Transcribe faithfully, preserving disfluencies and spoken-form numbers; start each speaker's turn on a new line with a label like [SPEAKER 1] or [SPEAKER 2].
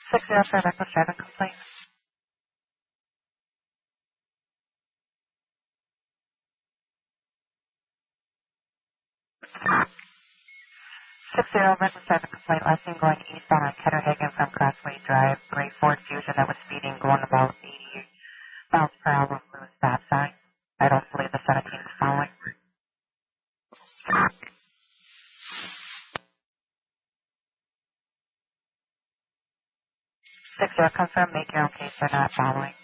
[SPEAKER 1] six zero for reckless driving complaint. six zero reckless driving complaint. Last seen going eastbound on Ketterhagen from Crossway Drive. Gray Ford Fusion that was speeding going about eighty miles per hour through a stop sign. I don't believe the seventeen is following. six zero confirm, make your own case, they're not following.